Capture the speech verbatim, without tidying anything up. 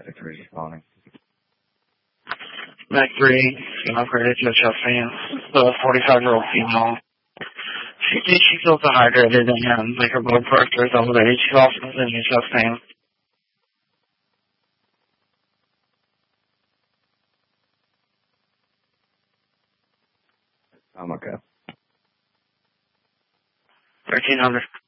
Medic three responding. Medic three, being upgraded to a chest fan. The forty-five-year-old female. She thinks she feels dehydrated and like her blood pressure is elevated. She's also in a chest fan. I'm okay. thirteen hundred.